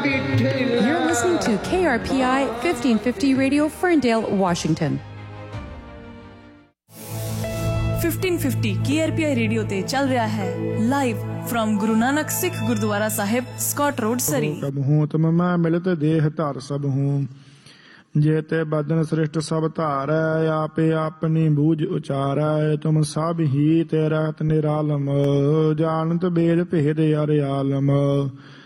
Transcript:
You're listening to KRPI 1550 Radio, Ferndale, Washington. 1550 KRPI radio ते चल रहा है live from Guru Nanak Sikh gurdwara Sahib, Scott road, सरी। कब हूँ तुम मैं मिलत देह धर सब हूँ, जेते बदन श्रेष्ठ सब धारै, आपे अपनी बूझ उचारै, तुम सब ही ते रहत निरालम, जानत बेद भेद अर आलम।